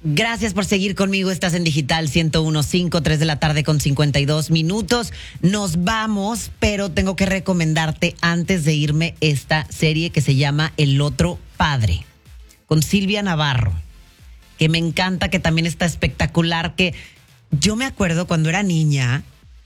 Gracias por seguir conmigo. Estás en Digital 101.5, 3 de la tarde con 52 minutos. Nos vamos, pero tengo que recomendarte antes de irme esta serie que se llama El Otro Padre, con Silvia Navarro, que me encanta, que también está espectacular, que yo me acuerdo cuando era niña,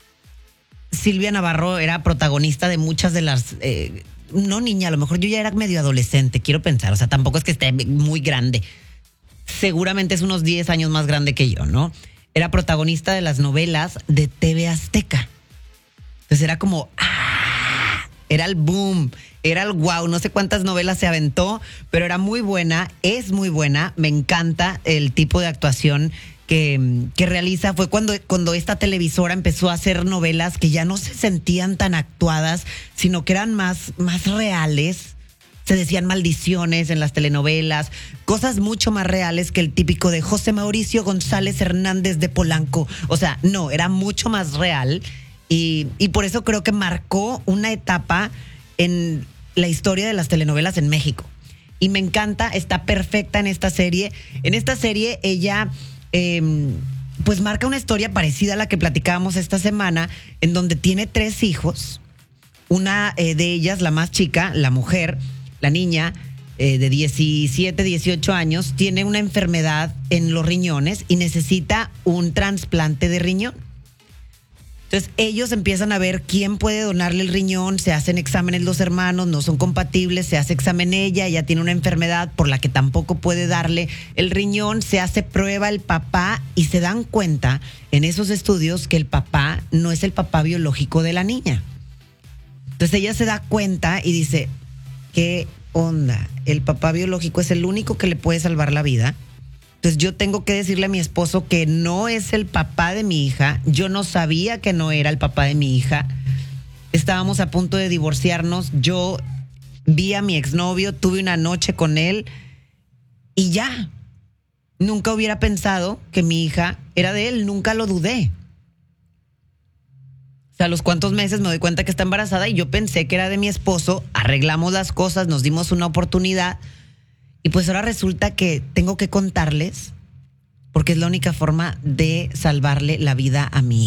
Silvia Navarro era protagonista de muchas de las... no niña, a lo mejor yo ya era medio adolescente, quiero pensar, o sea, tampoco es que esté muy grande. Seguramente es unos 10 años más grande que yo, ¿no? Era protagonista de las novelas de TV Azteca. Entonces era como, era el boom, era el wow, no sé cuántas novelas se aventó, pero era muy buena, es muy buena, me encanta el tipo de actuación que realiza. Fue cuando esta televisora empezó a hacer novelas que ya no se sentían tan actuadas, sino que eran más reales. Se decían maldiciones en las telenovelas, cosas mucho más reales que el típico de José Mauricio González Hernández de Polanco. O sea, no, era mucho más real y por eso creo que marcó una etapa en la historia de las telenovelas en México. Y me encanta, está perfecta en esta serie. En esta serie ella pues marca una historia parecida a la que platicábamos esta semana, en donde tiene 3 hijos. Una de ellas, la más chica, la mujer, la niña de 17, 18 años, tiene una enfermedad en los riñones y necesita un trasplante de riñón. Entonces ellos empiezan a ver quién puede donarle el riñón, se hacen exámenes los hermanos, no son compatibles, se hace examen ella tiene una enfermedad por la que tampoco puede darle el riñón, se hace prueba el papá y se dan cuenta en esos estudios que el papá no es el papá biológico de la niña. Entonces ella se da cuenta y dice, ¿qué onda? El papá biológico es el único que le puede salvar la vida. Entonces yo tengo que decirle a mi esposo que no es el papá de mi hija. Yo no sabía que no era el papá de mi hija. Estábamos a punto de divorciarnos. Yo vi a mi exnovio, tuve una noche con él y ya. Nunca hubiera pensado que mi hija era de él. Nunca lo dudé. O sea, a los cuantos meses me doy cuenta que está embarazada y yo pensé que era de mi esposo. Arreglamos las cosas, nos dimos una oportunidad y pues ahora resulta que tengo que contarles porque es la única forma de salvarle la vida a mi hija.